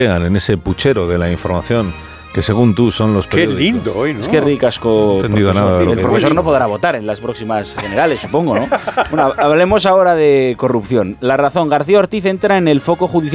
en ese puchero de la información que según tú son los periódicos. Qué lindo hoy, ¿no? Es que ricasco. No he entendido nada de lo El que profesor dice. no podrá votar en las próximas generales, supongo, ¿no? Bueno, hablemos ahora de corrupción. La Razón. García Ortiz entra en el foco judicial